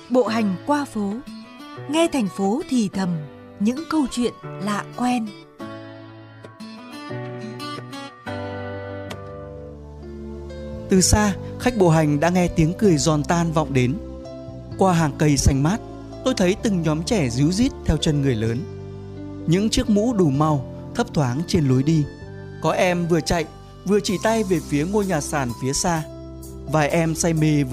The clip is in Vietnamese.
Bộ hành qua phố, nghe thành phố thì thầm những câu chuyện lạ quen. Từ xa, khách bộ hành đã nghe tiếng cười giòn tan vọng đến. Qua hàng cây xanh mát, tôi thấy từng nhóm trẻ ríu rít theo chân người lớn. Những chiếc mũ đủ màu thấp thoáng trên lối đi. Có em vừa chạy vừa chỉ tay về phía ngôi nhà sàn phía xa. Vài em say mê với